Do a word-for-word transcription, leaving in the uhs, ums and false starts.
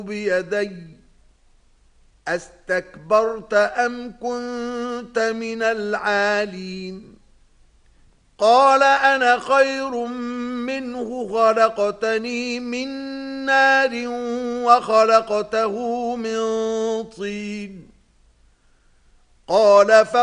بيدي أستكبرت أم كنت من العالين قال أنا خير منه خلقتني من نار وخلقته من طين قال